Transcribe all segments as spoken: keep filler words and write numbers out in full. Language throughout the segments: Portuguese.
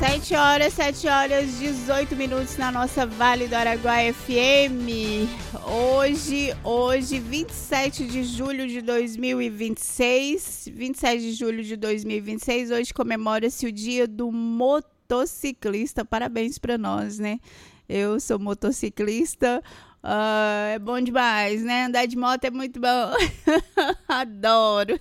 Sete horas, sete horas, dezoito minutos na nossa Vale do Araguaia F M. Hoje, hoje, vinte e sete de julho de dois mil e vinte e seis, vinte e sete de julho de dois mil e vinte e seis, hoje comemora-se o dia do motociclista. Parabéns para nós, né? Eu sou motociclista. Uh, é bom demais, né? Andar de moto é muito bom. Adoro.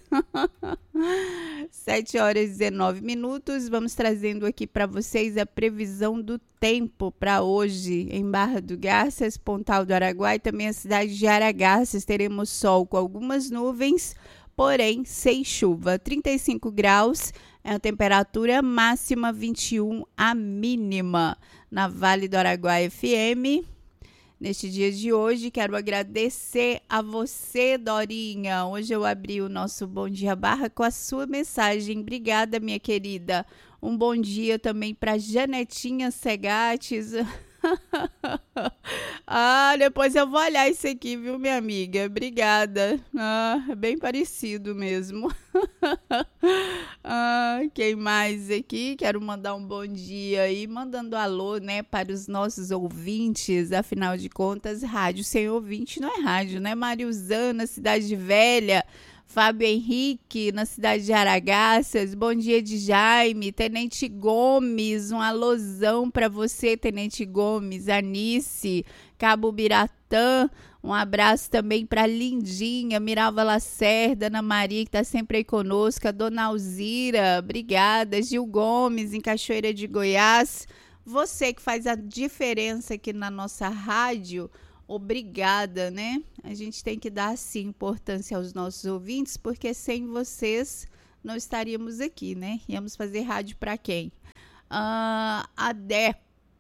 sete horas e dezenove minutos. Vamos trazendo aqui para vocês a previsão do tempo para hoje em Barra do Garças, Pontal do Araguaia e também a cidade de Aragarças. Teremos sol com algumas nuvens, porém sem chuva. trinta e cinco graus é a temperatura máxima, vinte e um a mínima na Vale do Araguaia F M. Neste dia de hoje, quero agradecer a você, Dorinha. Hoje eu abri o nosso Bom Dia Barra com a sua mensagem. Obrigada, minha querida. Um bom dia também para Janetinha Segates. Ah, depois eu vou olhar isso aqui, viu, minha amiga? Obrigada. Ah, é bem parecido mesmo. Ah, quem mais aqui? Quero mandar um bom dia aí, mandando alô, né, para os nossos ouvintes. Afinal de contas, rádio sem ouvinte não é rádio, né? Mariuzana, Cidade Velha. Fábio Henrique, na cidade de Aragarças. Bom dia de Jaime. Tenente Gomes, um alôzão para você, Tenente Gomes. Anice, Cabo Biratã. Um abraço também para Lindinha, Miralva Lacerda, Ana Maria, que está sempre aí conosco. A Dona Alzira, obrigada. Gil Gomes, em Cachoeira de Goiás. Você que faz a diferença aqui na nossa rádio, obrigada, né? A gente tem que dar, sim, importância aos nossos ouvintes, porque sem vocês não estaríamos aqui, né? Íamos fazer rádio para quem? Ah, a Dé.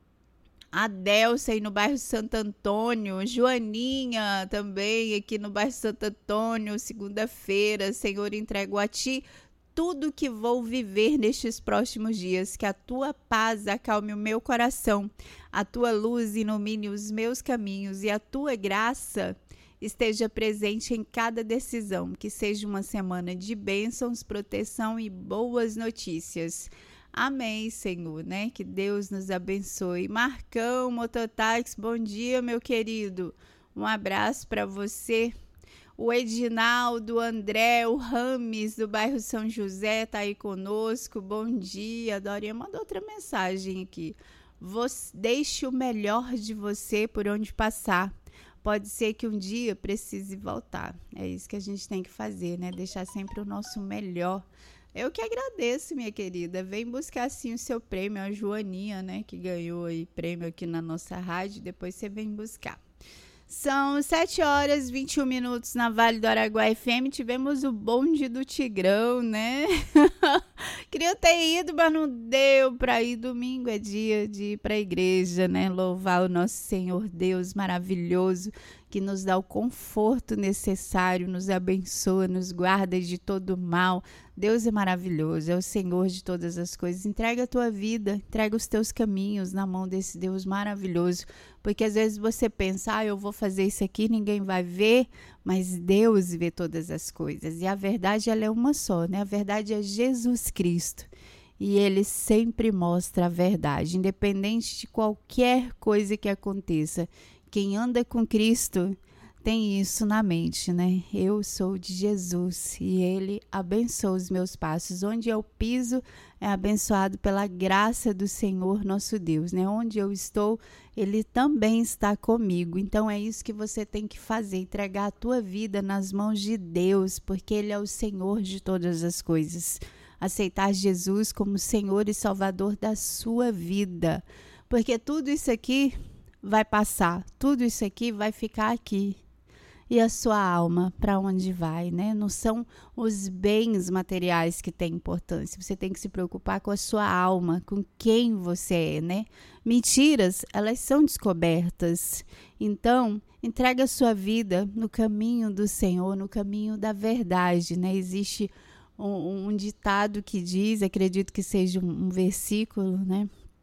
A Delcia aí no bairro Santo Antônio, Joaninha também aqui no bairro Santo Antônio, segunda-feira. Senhor, entrego a ti tudo que vou viver nestes próximos dias, que a tua paz acalme o meu coração, a tua luz ilumine os meus caminhos e a tua graça esteja presente em cada decisão, que seja uma semana de bênçãos, proteção e boas notícias. Amém, Senhor, né? Que Deus nos abençoe. Marcão, Mototáxi, bom dia, meu querido. Um abraço para você. O Edinaldo, André, o Rames, do bairro São José, tá aí conosco. Bom dia. A Dorinha mandou outra mensagem aqui. Você, deixe o melhor de você por onde passar. Pode ser que um dia precise voltar. É isso que a gente tem que fazer, né? Deixar sempre o nosso melhor. Eu que agradeço, minha querida. Vem buscar, sim, o seu prêmio. A Joaninha, né? Que ganhou aí prêmio aqui na nossa rádio. Depois você vem buscar. São sete horas e vinte e um minutos na Vale do Araguaia F M. Tivemos o bonde do Tigrão, né? Queria ter ido, mas não deu para ir. Domingo é dia de ir para a igreja, né? Louvar o nosso Senhor Deus maravilhoso, que nos dá o conforto necessário, nos abençoa, nos guarda de todo mal. Deus é maravilhoso, é o Senhor de todas as coisas. Entrega a tua vida, entrega os teus caminhos na mão desse Deus maravilhoso, porque às vezes você pensa, ah, eu vou fazer isso aqui, ninguém vai ver, mas Deus vê todas as coisas. E a verdade, ela é uma só, né? A verdade é Jesus Cristo. E ele sempre mostra a verdade, independente de qualquer coisa que aconteça. Quem anda com Cristo tem isso na mente, né? Eu sou de Jesus e ele abençoa os meus passos. Onde eu piso é abençoado pela graça do Senhor nosso Deus, né? Onde eu estou, ele também está comigo. Então é isso que você tem que fazer, entregar a tua vida nas mãos de Deus, porque ele é o Senhor de todas as coisas. Aceitar Jesus como Senhor e Salvador da sua vida, porque tudo isso aqui vai passar, tudo isso aqui vai ficar aqui. E a sua alma, para onde vai, né? Não são os bens materiais que têm importância. Você tem que se preocupar com a sua alma, com quem você é, né? Mentiras, elas são descobertas. Então, entrega a sua vida no caminho do Senhor, no caminho da verdade, né? Existe um, um ditado que diz, acredito que seja um, um versículo, né?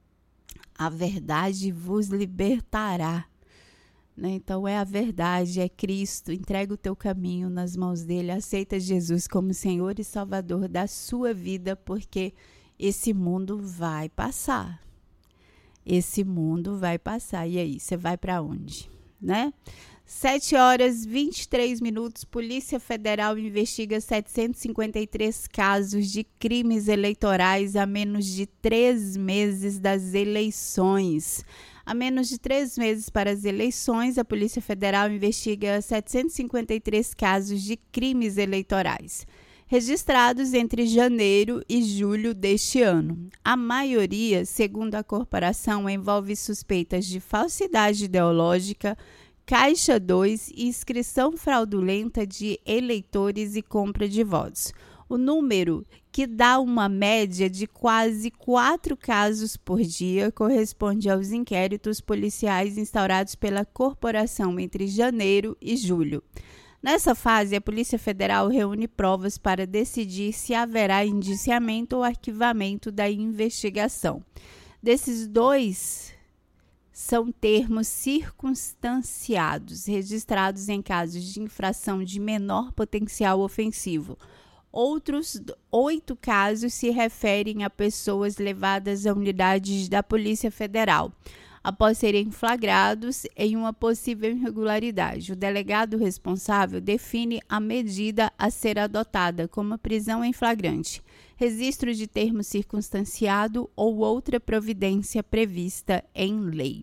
A verdade vos libertará. Né? Então é a verdade, é Cristo. Entrega o teu caminho nas mãos dele, aceita Jesus como Senhor e Salvador da sua vida, porque esse mundo vai passar. Esse mundo vai passar. E aí, você vai para onde, né? sete horas e vinte e três minutos, Polícia Federal investiga setecentos e cinquenta e três casos de crimes eleitorais a menos de três meses das eleições. A menos de três meses para as eleições, a Polícia Federal investiga setecentos e cinquenta e três casos de crimes eleitorais, registrados entre janeiro e julho deste ano. A maioria, segundo a corporação, envolve suspeitas de falsidade ideológica, Caixa dois e inscrição fraudulenta de eleitores e compra de votos. O número, que dá uma média de quase quatro casos por dia, corresponde aos inquéritos policiais instaurados pela corporação entre janeiro e julho. Nessa fase, a Polícia Federal reúne provas para decidir se haverá indiciamento ou arquivamento da investigação. Desses dois são termos circunstanciados, registrados em casos de infração de menor potencial ofensivo. Outros oito casos se referem a pessoas levadas a unidades da Polícia Federal, após serem flagrados em uma possível irregularidade. O delegado responsável define a medida a ser adotada, como prisão em flagrante, registro de termo circunstanciado ou outra providência prevista em lei.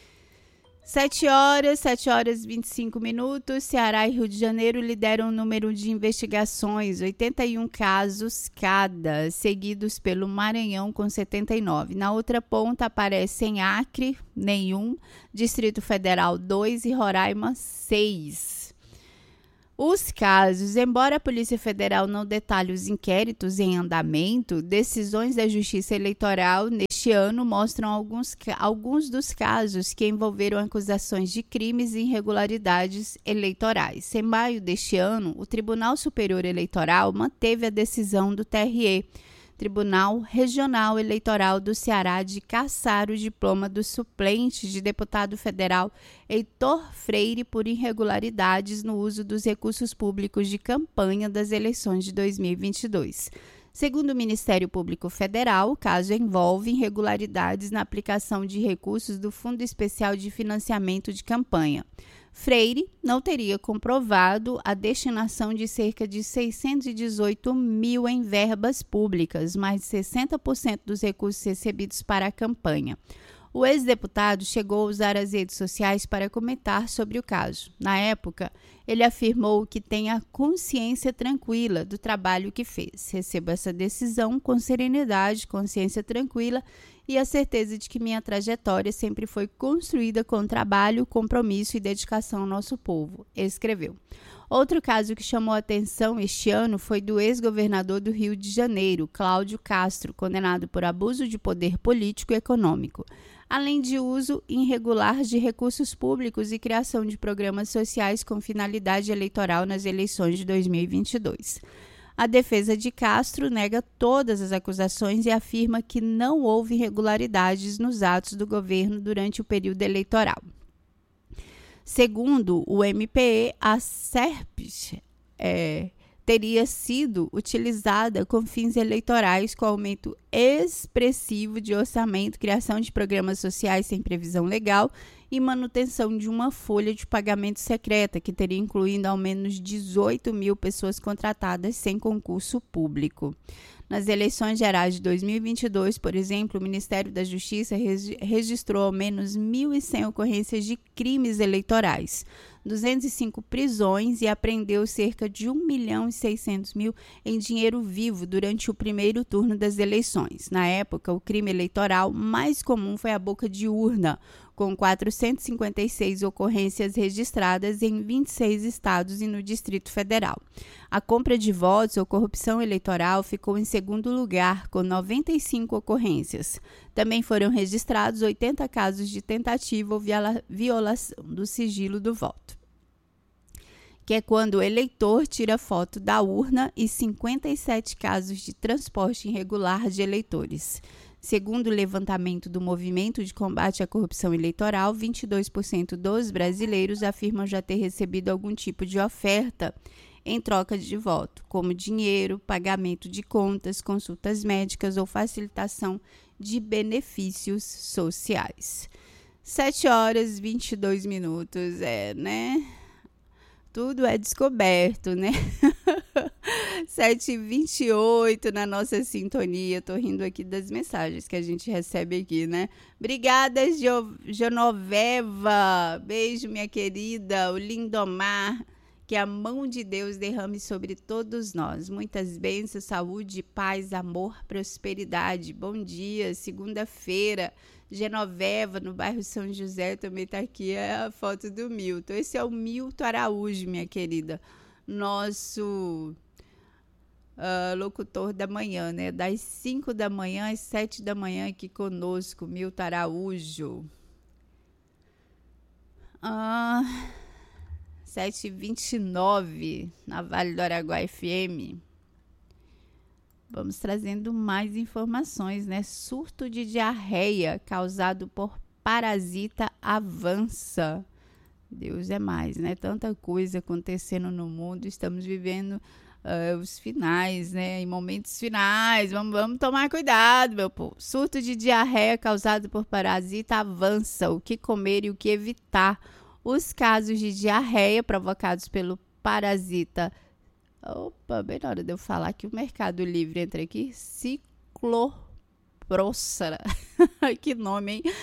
sete horas, sete horas e vinte e cinco minutos, Ceará e Rio de Janeiro lideram o número de investigações, oitenta e um casos cada, seguidos pelo Maranhão com setenta e nove. Na outra ponta aparecem Acre, nenhum, Distrito Federal, dois e Roraima, seis. Os casos, embora a Polícia Federal não detalhe os inquéritos em andamento, decisões da Justiça Eleitoral neste ano mostram alguns, alguns dos casos que envolveram acusações de crimes e irregularidades eleitorais. Em maio deste ano, o Tribunal Superior Eleitoral manteve a decisão do T R E, Tribunal Regional Eleitoral do Ceará, de cassar o diploma do suplente de deputado federal Heitor Freire por irregularidades no uso dos recursos públicos de campanha das eleições de dois mil e vinte e dois. Segundo o Ministério Público Federal, o caso envolve irregularidades na aplicação de recursos do Fundo Especial de Financiamento de Campanha. Freire não teria comprovado a destinação de cerca de seiscentos e dezoito mil em verbas públicas, mais de sessenta por cento dos recursos recebidos para a campanha. O ex-deputado chegou a usar as redes sociais para comentar sobre o caso. Na época, ele afirmou que tem a consciência tranquila do trabalho que fez. Recebo essa decisão com serenidade, consciência tranquila e a certeza de que minha trajetória sempre foi construída com trabalho, compromisso e dedicação ao nosso povo, escreveu. Outro caso que chamou a atenção este ano foi do ex-governador do Rio de Janeiro, Cláudio Castro, condenado por abuso de poder político e econômico, além de uso irregular de recursos públicos e criação de programas sociais com finalidade eleitoral nas eleições de dois mil e vinte e dois. A defesa de Castro nega todas as acusações e afirma que não houve irregularidades nos atos do governo durante o período eleitoral. Segundo o M P E, a Serpes é, teria sido utilizada com fins eleitorais, com aumento expressivo de orçamento, criação de programas sociais sem previsão legal e manutenção de uma folha de pagamento secreta, que teria incluído ao menos dezoito mil pessoas contratadas sem concurso público. Nas eleições gerais de dois mil e vinte e dois, por exemplo, o Ministério da Justiça registrou ao menos mil e cem ocorrências de crimes eleitorais, duzentas e cinco prisões e apreendeu cerca de um milhão e seiscentos mil em dinheiro vivo durante o primeiro turno das eleições. Na época, o crime eleitoral mais comum foi a boca de urna, com quatrocentas e cinquenta e seis ocorrências registradas em vinte e seis estados e no Distrito Federal. A compra de votos ou corrupção eleitoral ficou em segundo lugar, com noventa e cinco ocorrências. Também foram registrados oitenta casos de tentativa ou viola- violação do sigilo do voto, que é quando o eleitor tira foto da urna, e cinquenta e sete casos de transporte irregular de eleitores. Segundo o levantamento do Movimento de Combate à Corrupção Eleitoral, vinte e dois por cento dos brasileiros afirmam já ter recebido algum tipo de oferta em troca de voto, como dinheiro, pagamento de contas, consultas médicas ou facilitação de benefícios sociais. sete horas e vinte e dois minutos, é, né? Tudo é descoberto, né? sete e vinte e oito na nossa sintonia. Tô rindo aqui das mensagens que a gente recebe aqui, né? Obrigada, jo- Genoveva. Beijo, minha querida. O Lindomar. Que a mão de Deus derrame sobre todos nós. Muitas bênçãos, saúde, paz, amor, prosperidade. Bom dia, segunda-feira. Genoveva, no bairro São José, também está aqui a foto do Milton. Esse é o Milton Araújo, minha querida. Nosso uh, locutor da manhã, né? Das cinco da manhã às sete da manhã aqui conosco, Milton Araújo. Ah... sete e vinte e nove na Vale do Araguá F M. Vamos trazendo mais informações, né? Surto de diarreia causado por parasita avança. Deus é mais, né? Tanta coisa acontecendo no mundo. Estamos vivendo uh, os finais, né? Em momentos finais. Vamos, vamos tomar cuidado, meu povo. Surto de diarreia causado por parasita avança. O que comer e o que evitar? Os casos de diarreia provocados pelo parasita. Opa, bem na hora de eu falar que o Mercado Livre entra aqui. Ciclospora. Que nome, hein?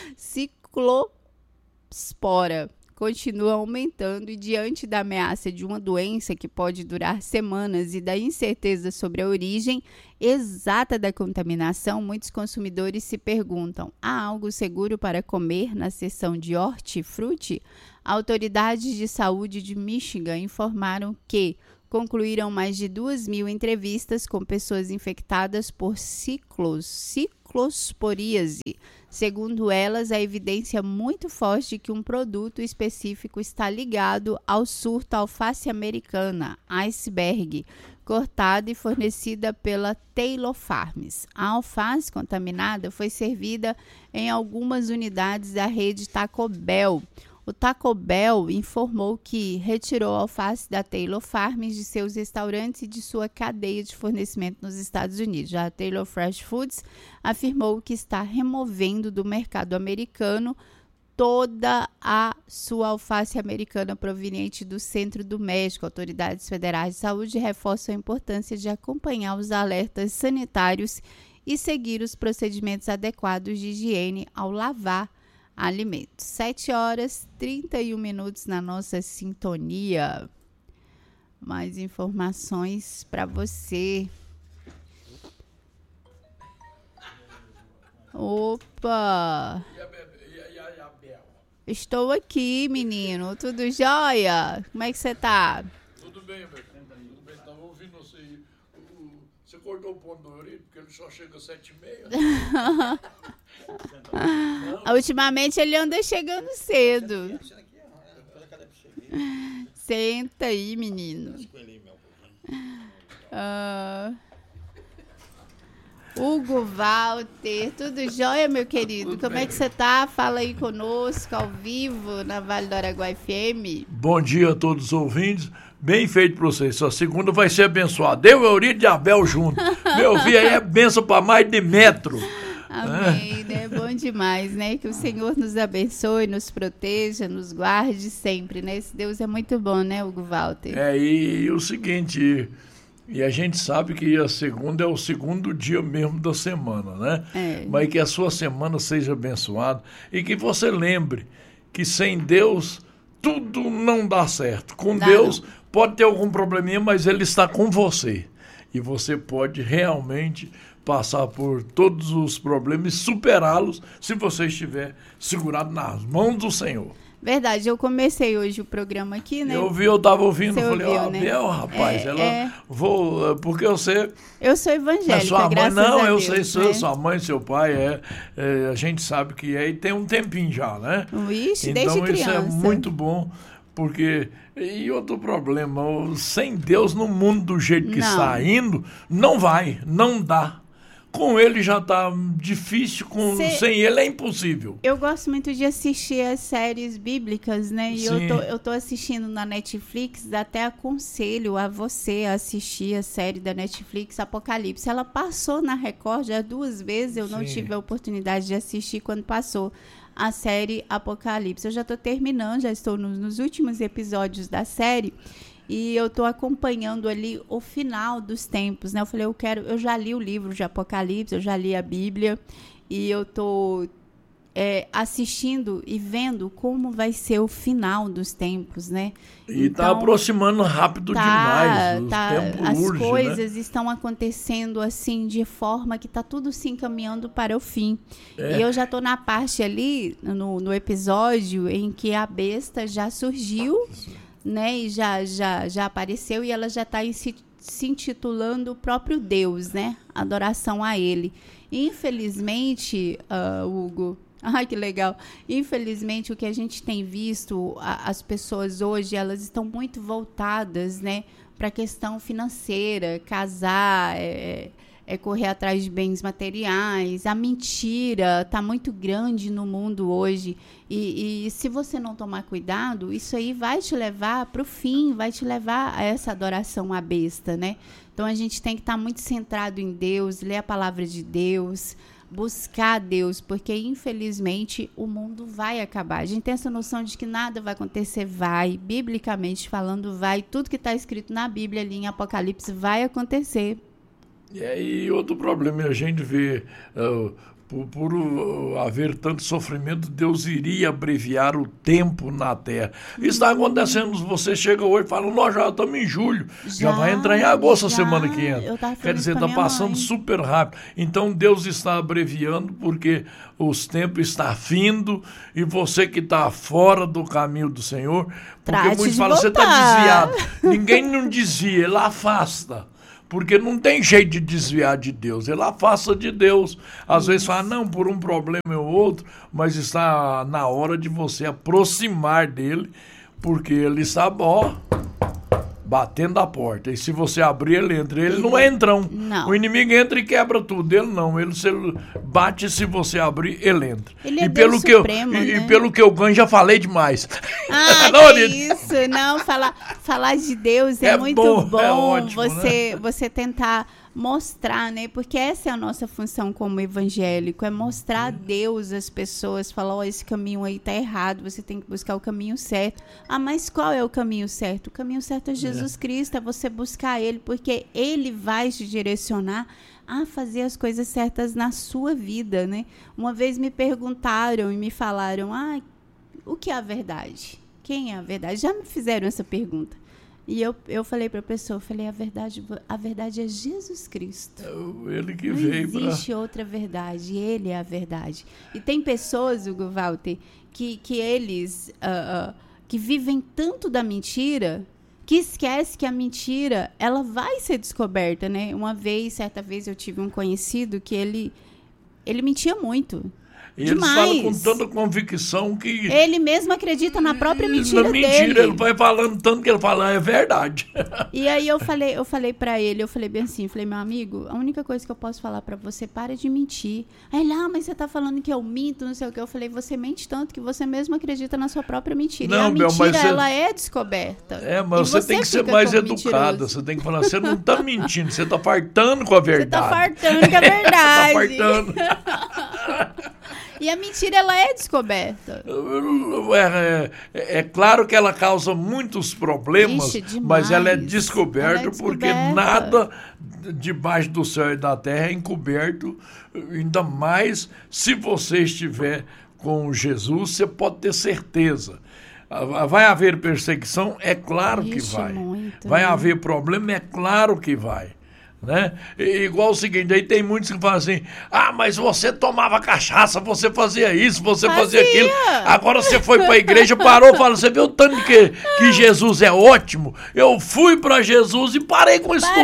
Ciclospora. Continua aumentando e diante da ameaça de uma doença que pode durar semanas e da incerteza sobre a origem exata da contaminação, muitos consumidores se perguntam: há algo seguro para comer na seção de hortifruti? Autoridades de saúde de Michigan informaram que concluíram mais de duas mil entrevistas com pessoas infectadas por ciclos, ciclosporíase. Segundo elas, a evidência muito forte de que um produto específico está ligado ao surto alface americana, iceberg, cortada e fornecida pela Taylor Farms. A alface contaminada foi servida em algumas unidades da rede Taco Bell. O Taco Bell informou que retirou a alface da Taylor Farms de seus restaurantes e de sua cadeia de fornecimento nos Estados Unidos. Já a Taylor Fresh Foods afirmou que está removendo do mercado americano toda a sua alface americana proveniente do centro do México. Autoridades federais de saúde reforçam a importância de acompanhar os alertas sanitários e seguir os procedimentos adequados de higiene ao lavar alimentos. sete horas e trinta e um minutos na nossa sintonia. Mais informações para você. Opa! Estou aqui, menino. Tudo jóia? Como é que você tá? Tudo bem, meu filho. Tudo bem. Estava ouvindo você aí. Você cortou o ponto do Eurico, porque ele só chega às sete e meia. Ultimamente ele anda chegando cedo. Senta aí, menino. Uh, Hugo Walter, tudo jóia, meu querido? Tudo Como bem. É que você tá? Fala aí conosco, ao vivo, na Vale do Araguá F M. Bom dia a todos os ouvintes. Bem feito para vocês. Sua segunda vai ser abençoada. Eu, Eurico e Abel junto. Meu filho aí é benção para mais de metro. Amém, né? Bom demais, né? Que o Senhor nos abençoe, nos proteja, nos guarde sempre, né? Esse Deus é muito bom, né, Hugo Walter? É, e, e o seguinte, e a gente sabe que a segunda é o segundo dia mesmo da semana, né? É. Mas que a sua semana seja abençoada e que você lembre que sem Deus tudo não dá certo. Com Dá Deus não. pode ter algum probleminha, mas Ele está com você. E você pode realmente passar por todos os problemas e superá-los se você estiver segurado nas mãos do Senhor. Verdade, eu comecei hoje o programa aqui, né? Eu vi, eu estava ouvindo, Você falei, ouviu, ó, né? Abel, rapaz, É, ela, é. vou, porque você, Eu sou a evangélica, sua mãe, graças não, a eu Deus, sei, sua, né? sua mãe, seu pai, é, é, a gente sabe que é, e tem um tempinho já, né? Ixi, Então desde isso criança. é muito bom, porque, e outro problema, o- sem Deus no mundo do jeito que Não. está indo, não vai, não dá. Com ele já tá difícil, com, Cê... sem ele é impossível. Eu gosto muito de assistir as séries bíblicas, né? E eu tô, eu tô assistindo na Netflix, até aconselho a você a assistir a série da Netflix, Apocalipse. Ela passou na Record já duas vezes, eu não Sim. tive a oportunidade de assistir quando passou a série Apocalipse. Eu já tô terminando, já estou nos, nos últimos episódios da série. E eu estou acompanhando ali o final dos tempos, né? Eu falei, eu quero, eu já li o livro de Apocalipse, eu já li a Bíblia, e eu estou é, assistindo e vendo como vai ser o final dos tempos, né? E está então, aproximando rápido tá, demais. O tá, tempo as urge, coisas né? estão acontecendo assim de forma que está tudo se encaminhando para o fim. É. E eu já estou na parte ali, no, no episódio, em que a besta já surgiu, né, e já, já, já apareceu e ela já está se, se intitulando o próprio Deus, né? Adoração a ele. Infelizmente, uh, Hugo, ai que legal, infelizmente o que a gente tem visto, a, as pessoas hoje, elas estão muito voltadas, né, para a questão financeira, casar, é, é correr atrás de bens materiais, a mentira está muito grande no mundo hoje, e, e se você não tomar cuidado, isso aí vai te levar para o fim, vai te levar a essa adoração à besta, né? Então a gente tem que estar tá muito centrado em Deus, ler a palavra de Deus, buscar Deus, porque infelizmente o mundo vai acabar. A gente tem essa noção de que nada vai acontecer, vai, biblicamente falando, vai, tudo que está escrito na Bíblia ali em Apocalipse vai acontecer. E aí outro problema é a gente ver, uh, por, por uh, haver tanto sofrimento, Deus iria abreviar o tempo na Terra. Isso está acontecendo, você chega hoje e fala, nós já estamos em julho, já, já vai entrar em agosto já, a semana que entra. Quer dizer, está passando mãe. super rápido. Então Deus está abreviando porque os tempos estão findo e você que está fora do caminho do Senhor, porque Trate muitos falam, você está desviado. Ninguém não desvia, ele afasta. Porque não tem jeito de desviar de Deus, ele afasta de Deus. Às Isso. vezes fala, não, por um problema ou outro, mas está na hora de você aproximar dele, porque ele está, ó, batendo a porta. E se você abrir, ele entra. Ele não é entrão. Não. O inimigo entra e quebra tudo. Ele não. Ele se bate, se você abrir, ele entra. Ele é e, Deus pelo supremo, que eu, né? e, e pelo que eu ganho, já falei demais. Ah, não, que isso. Não, falar, falar de Deus é, é muito bom. bom é ótimo, você, né? você tentar mostrar, né? Porque essa é a nossa função como evangélico, é mostrar Sim. Deus às pessoas, falar, ó, oh, esse caminho aí tá errado, você tem que buscar o caminho certo. Ah, mas qual é o caminho certo? O caminho certo é Jesus é. Cristo, é você buscar Ele, porque Ele vai te direcionar a fazer as coisas certas na sua vida, né? Uma vez me perguntaram e me falaram, ah, o que é a verdade? Quem é a verdade? Já me fizeram essa pergunta. E eu, eu falei para a pessoa, eu falei, a verdade, a verdade é Jesus Cristo. É ele que não veio para... Não existe pra... outra verdade, Ele é a verdade. E tem pessoas, Hugo Walter, que, que eles, uh, uh, que vivem tanto da mentira, que esquece que a mentira, ela vai ser descoberta, né? Uma vez, certa vez, eu tive um conhecido que ele, ele mentia muito. E eles falam com tanta convicção que... Ele mesmo acredita na própria mentira na mentira, dele. Ele vai falando tanto que ele fala, é verdade. E aí eu falei, eu falei pra ele, eu falei bem assim, eu falei, meu amigo, a única coisa que eu posso falar pra você, para de mentir. Aí ele, ah, mas você tá falando que eu minto, não sei o que. Eu falei, você mente tanto que você mesmo acredita na sua própria mentira. Não, e a meu, mentira, mas você... ela é descoberta. É, mas você, você tem que ser mais educada. Você tem que falar, você não tá mentindo, você tá fartando com a verdade. Você tá fartando com a verdade. Tá fartando. E a mentira, ela é descoberta. É, é, é claro que ela causa muitos problemas, Ixi, mas ela é descoberta, ela é descoberta porque nada debaixo do céu e da terra é encoberto, ainda mais se você estiver com Jesus, você pode ter certeza. Vai haver perseguição? É claro Ixi, que vai. Muito, vai né? haver problema? É claro que vai. Né? Igual o seguinte, aí tem muitos que falam assim, ah, mas você tomava cachaça, você fazia isso, você fazia, fazia aquilo, agora você foi para a igreja, parou, fala, você viu o tanto que, que Jesus é ótimo? Eu fui para Jesus e parei com isso tudo.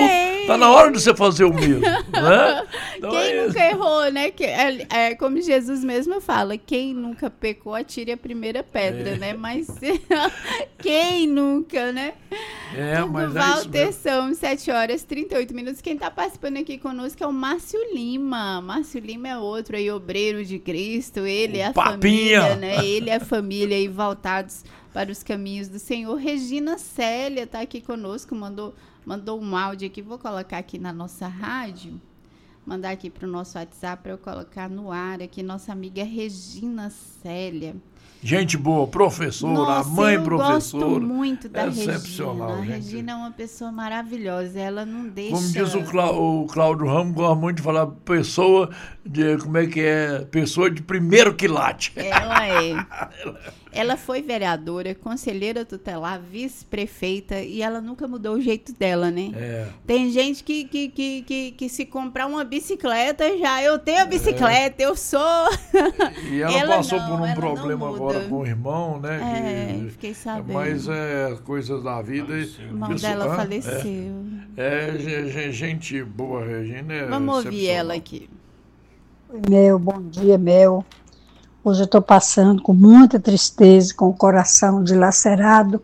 Tá na hora de você fazer o mesmo, né? Então quem é nunca errou, né? Que é, é como Jesus mesmo fala, quem nunca pecou, atire a primeira pedra, é. né? Mas quem nunca, né? É, Tudo mas Walter, é isso são sete horas e trinta e oito minutos. Quem tá participando aqui conosco é o Márcio Lima. Márcio Lima é outro aí, obreiro de Cristo. Ele é a Papinha. família, né? Ele é a família aí voltados para os caminhos do Senhor. Regina Célia tá aqui conosco, mandou, mandou um áudio aqui. Vou colocar aqui na nossa rádio. Mandar aqui para o nosso WhatsApp para eu colocar no ar aqui. Nossa amiga Regina Célia. Gente boa, professora, Nossa, mãe eu professora. gosto muito da Excepcional, Regina. A gente. Regina é uma pessoa maravilhosa. Ela não deixa... Como diz o, Clá, o Cláudio Ramos, gosta muito de falar pessoa de, como é que é? Pessoa de primeiro quilate. Ela é. Ela foi vereadora, conselheira tutelar, vice-prefeita e ela nunca mudou o jeito dela, né? É. Tem gente que, que, que, que, que se comprar uma bicicleta já, eu tenho a bicicleta, é. eu sou... E ela, ela passou não, por um ela problema agora com o irmão, né? É, que, fiquei sabendo. Mas é coisas da vida. O irmão pessoa, dela ah, faleceu. É, é, gente boa, Regina. É Vamos ouvir ela aqui. Meu, bom dia, meu. Hoje eu estou passando com muita tristeza, com o coração dilacerado,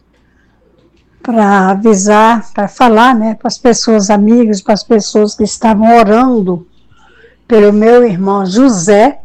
para avisar, para falar, né, para as pessoas amigas, para as pessoas que estavam orando pelo meu irmão José,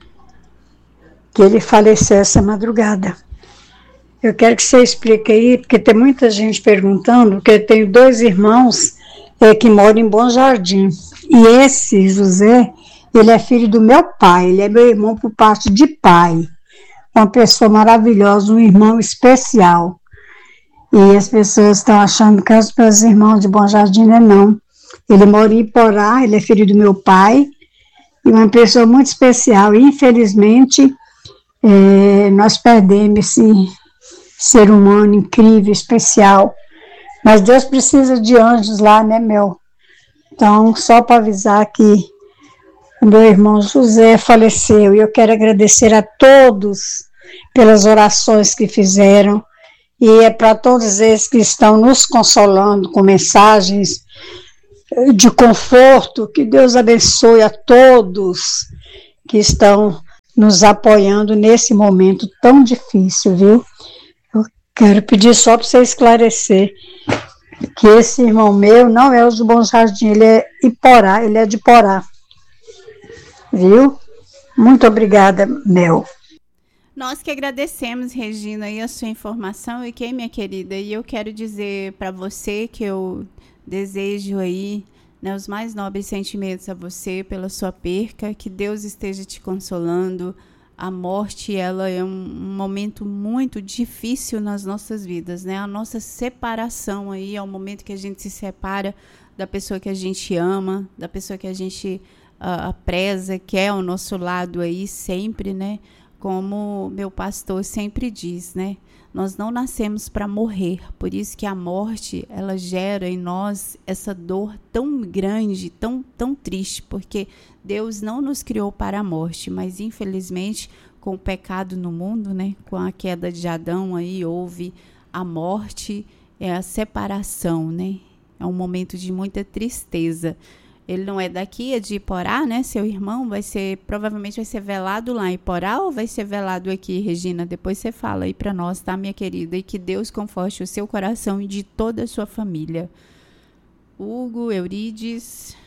que ele faleceu essa madrugada. Eu quero que você explique aí, porque tem muita gente perguntando, porque eu tenho dois irmãos é, que moram em Bom Jardim, e esse José... Ele é filho do meu pai, ele é meu irmão por parte de pai. Uma pessoa maravilhosa, um irmão especial. E as pessoas estão achando que é os meus irmãos de Bom Jardim, não. Ele mora em Iporá, ele é filho do meu pai, e uma pessoa muito especial. E, infelizmente, é, nós perdemos esse ser humano incrível, especial. Mas Deus precisa de anjos lá, né, meu? Então, só para avisar que o meu irmão José faleceu e eu quero agradecer a todos pelas orações que fizeram e é para todos eles que estão nos consolando com mensagens de conforto, que Deus abençoe a todos que estão nos apoiando nesse momento tão difícil, viu? Eu quero pedir só para você esclarecer que esse irmão meu não é o do Bom Jardim, ele é Iporá, ele é de Iporá. Viu? Muito obrigada, Mel. Nós que agradecemos, Regina, e a sua informação, e que, minha querida, e eu quero dizer para você que eu desejo aí, né, os mais nobres sentimentos a você pela sua perca, que Deus esteja te consolando. A morte, ela é um, um momento muito difícil nas nossas vidas, né? A nossa separação aí é o momento que a gente se separa da pessoa que a gente ama, da pessoa que a gente a preza, que é ao nosso lado aí sempre, né? Como meu pastor sempre diz, né? Nós não nascemos para morrer, por isso que a morte, ela gera em nós essa dor tão grande, tão, tão triste, porque Deus não nos criou para a morte, mas infelizmente com o pecado no mundo, né? Com a queda de Adão aí houve a morte, é a separação, né? É um momento de muita tristeza. Ele não é daqui, é de Iporá, né? Seu irmão vai ser, provavelmente vai ser velado lá em Iporá ou vai ser velado aqui, Regina? Depois você fala aí para nós, tá, minha querida? E que Deus conforte o seu coração e de toda a sua família. Hugo, Eurides.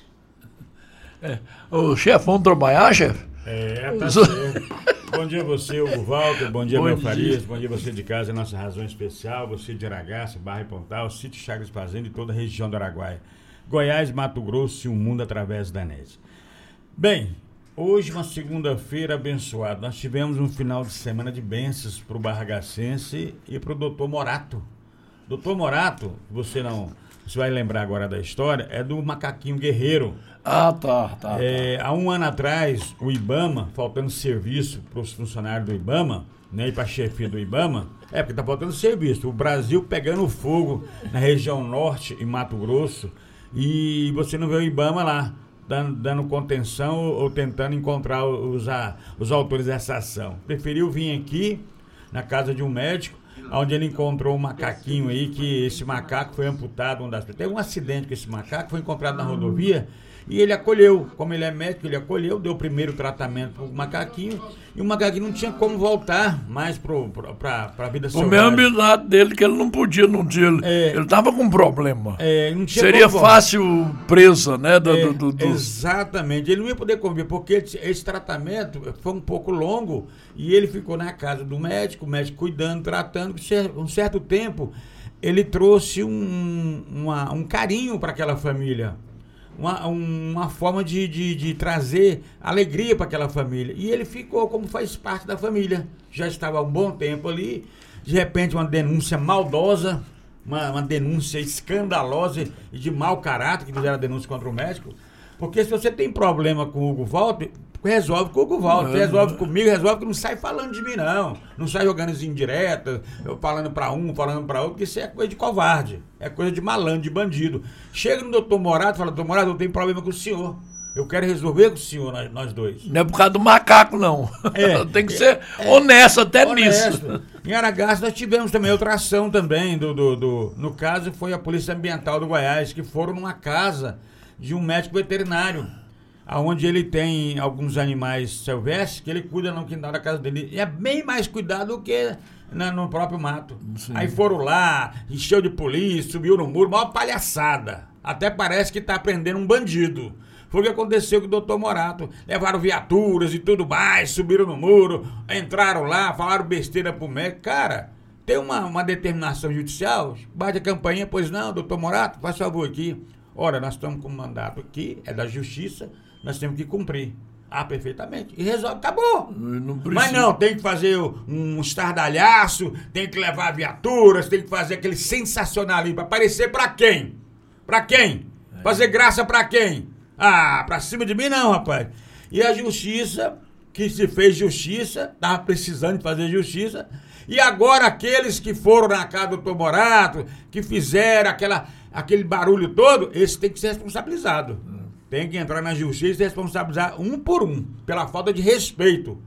É, o chefe, vamos trabalhar, chefe? É, tá certo. Bom dia a você, Hugo Walter. Bom dia, Bom meu dia. Farias. Bom dia você de casa, nossa razão especial. Você de Aragaça, Barra e Pontal, Sítio Chagas Fazenda e toda a região do Araguaia. Goiás, Mato Grosso e o mundo através da net. Bem, hoje uma segunda-feira abençoada. Nós tivemos um final de semana de bênçãos para o barragacense e para o doutor Morato. doutor Morato, você não, você vai lembrar agora da história, é do Macaquinho Guerreiro. Ah, tá, tá, é, tá. Há um ano atrás, o IBAMA, faltando serviço para os funcionários do IBAMA, né, e para a chefia do IBAMA, é porque está faltando serviço. O Brasil pegando fogo na região norte, em Mato Grosso, e você não vê o IBAMA lá, dando, dando contenção ou, ou tentando encontrar os, a, os autores dessa ação. Preferiu vir aqui, na casa de um médico, onde ele encontrou um macaquinho aí, que esse macaco foi amputado. Um das... Teve um acidente com esse macaco, foi encontrado na rodovia. E ele acolheu, como ele é médico, ele acolheu, deu o primeiro tratamento pro macaquinho, e o macaquinho não tinha como voltar mais pro, pro, pra, pra vida selvagem. O mesmo amizade dele, que ele não podia, não tinha, É. ele tava com problema. É, não tinha Seria como fácil presa, né? Do, É, do, do, do... Exatamente, ele não ia poder conviver, porque esse, esse tratamento foi um pouco longo, e ele ficou na casa do médico, o médico cuidando, tratando, por um certo tempo, ele trouxe um, uma, um carinho para aquela família. Uma, uma forma de, de, de trazer alegria para aquela família. E ele ficou como faz parte da família. Já estava há um bom tempo ali. De repente, uma denúncia maldosa, uma, uma denúncia escandalosa e de mau caráter, que fizeram a denúncia contra o médico. Porque se você tem problema com o Hugo Walter, resolve com o Hugo Walter. É, resolve é. comigo, resolve que não sai falando de mim, não. Não sai jogando as indiretas, falando para um, falando para outro, porque isso é coisa de covarde. É coisa de malandro, de bandido. Chega no doutor Morato e fala, doutor Morato, eu tenho problema com o senhor. Eu quero resolver com o senhor, nós, nós dois. Não é por causa do macaco, não. É, Tem que ser é, honesto até Honesto. nisso. Em Aragaço nós tivemos também outra ação também, do, do, do, no caso foi a Polícia Ambiental do Goiás, que foram numa casa de um médico veterinário, onde ele tem alguns animais silvestres que ele cuida no quintal da casa dele. E é bem mais cuidado do que na, no próprio mato. Sim. Aí foram lá, encheu de polícia, subiu no muro, maior palhaçada. Até parece que tá prendendo um bandido. Foi o que aconteceu com o doutor Morato. Levaram viaturas e tudo mais, subiram no muro, entraram lá, falaram besteira pro médico. Cara, tem uma, uma determinação judicial, bate a campainha, pois não, doutor Morato, faz favor aqui. Ora, nós estamos com um mandato aqui, é da justiça, nós temos que cumprir. Ah, perfeitamente. E resolve, acabou. Não precisa. Mas não, tem que fazer um estardalhaço, tem que levar viaturas, tem que fazer aquele sensacionalismo. Pra aparecer pra quem? Pra quem? É. Fazer graça pra quem? Ah, pra cima de mim não, rapaz. E a justiça, que se fez justiça, tava precisando de fazer justiça, e agora aqueles que foram na casa do doutor Morato, que fizeram aquela, aquele barulho todo, esse tem que ser responsabilizado. Tem que entrar na justiça e responsabilizar um por um, pela falta de respeito.